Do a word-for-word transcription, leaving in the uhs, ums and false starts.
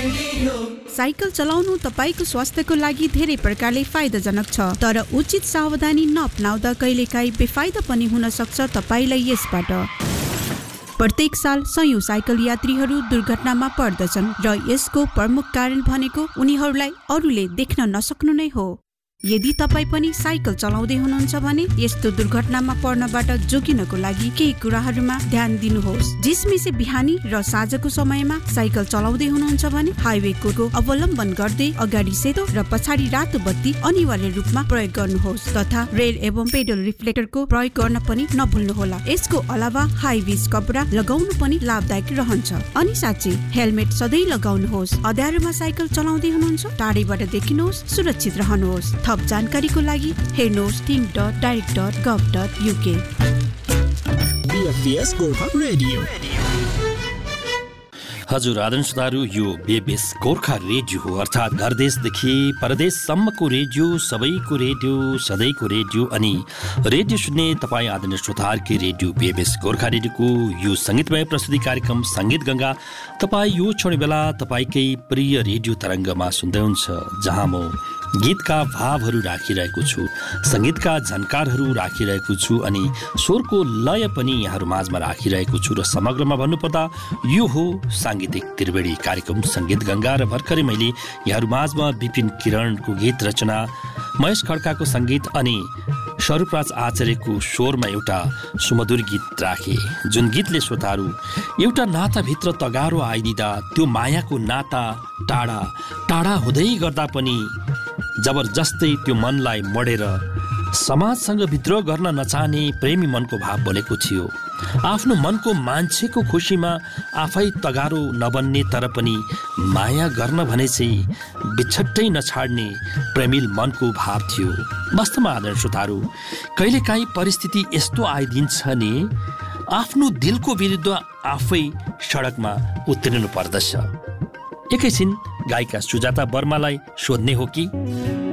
Cycle चलाउनु तपाईको स्वास्थ्यको लागि धेरै प्रकारले फाइदाजनक छ, तर उचित सावधानी नअपनाउँदा कहिलेकाहीँ बेफाइदा पनि हुन सक्छ तपाईलाई यसबाट। प्रत्येक साल सयौं साइकल यात्रीहरू दुर्घटनामा पर्दछन् र यसको प्रमुख कारण भनेको उनीहरूलाई अरूले देख्न नसक्नु नै हो। यदि तपाई पनि साइकल चलाउँदै हुनुहुन्छ भने यस्तो दुर्घटनामा पर्नबाट जोगिनको लागि केही कुराहरूमा ध्यान दिनुहोस्। झिसमिसे बिहानी र साँझको समयमा साइकल चलाउँदै हुनुहुन्छ भने हाइवेको अवलम्बन गर्दै अगाडि सेतो र पछाडि रातो बत्ती अनिवार्य रूपमा प्रयोग गर्नुहोस् तथा रेल एवं पेडल रिफ्लेक्टरको प्रयोग गर्न पनि नभुल्नुहोला। यसको अलावा हाई भिज कपडा लगाउनु पनि लाभदायक रहन्छ। अनि साँच्चै हेलमेट सधैँ लगाउनुहोस्। अँध्यारोमा साइकल चलाउँदै हुनुहुन्छ, टाढैबाट देखिनुहोस्, सुरक्षित रहनुहोस्। थप जानकारीको लागि हेर्नुहोस् think dot direct dot गभ dot UK. बीएफबीएस Gorkha radio. हजुर आदरणीय श्रोताहरू, यो बीएफबीएस गोर्खा रेडियो हो, अर्थात् घर देशदेखि परदेशसम्मको रेडियो, सबैको रेडियो, सधैँको रेडियो अनि रेडियो सुन्ने तपाईँ आदरणीय श्रोताहरूकै रेडियो बीएफबीएस गोर्खा रेडियोको यो सङ्गीतमय प्रस्तुति कार्यक्रम सङ्गीत गङ्गा तपाईँ यो छोड्ने बेला तपाईँकै प्रिय रेडियो तरङ्गमा सुन्दै हुन्छ, जहाँ म गीतका भावहरू राखिरहेको छु, सङ्गीतका झन्कारहरू राखिरहेको छु अनि स्वरको लय पनि यहाँहरू माझमा राखिरहेको छु। र समग्रमा भन्नुपर्दा यो हो साङ्गीतिक त्रिवेणी कार्यक्रम सङ्गीत गङ्गा। र भर्खरै मैले यहाँहरू माझमा विपिन किरणको गीत रचना, महेश खड्काको सङ्गीत अनि स्वरूपराज आचार्यको स्वरमा एउटा सुमधुर गीत राखे, जुन गीतले श्रोताहरू एउटा नाताभित्र तगारो आइदिँदा त्यो मायाको नाता टाढा टाढा हुँदै गर्दा पनि जबरजस्तै त्यो मनलाई मडेर समाजसँग विद्रोह गर्न नचाहने प्रेमी मनको भाव बोलेको थियो। आफ्नो मनको मान्छेको खुसीमा आफै तगारो नबन्ने तर पनि माया गर्न भने चाहिँ बिछट्टै नछाड्ने प्रेमिल मनको भाव थियो। वास्तवमा आदरणीय श्रोताहरू, कहिलेकाहीँ परिस्थिति यस्तो आइदिन्छ नि आफ्नो दिलको विरुद्ध आफै सडकमा उत्रिनु पर्दछ। एकैछिन गायिका सुजाता वर्मालाई सोध्ने हो कि